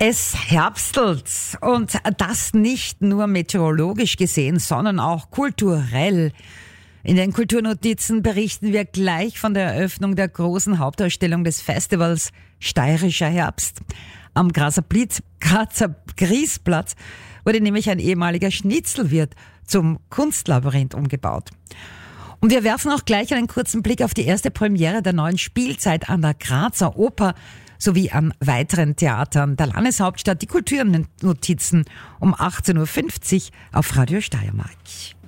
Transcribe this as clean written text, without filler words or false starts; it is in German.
Es herbstelt und das nicht nur meteorologisch gesehen, sondern auch kulturell. In den Kulturnotizen berichten wir gleich von der Eröffnung der großen Hauptausstellung des Festivals Steirischer Herbst. Am Grazer Griesplatz wurde nämlich ein ehemaliger Schnitzelwirt zum Kunstlabyrinth umgebaut. Und wir werfen auch gleich einen kurzen Blick auf die erste Premiere der neuen Spielzeit an der Grazer Oper sowie an weiteren Theatern der Landeshauptstadt. Die Kulturnotizen um 18.50 Uhr auf Radio Steiermark.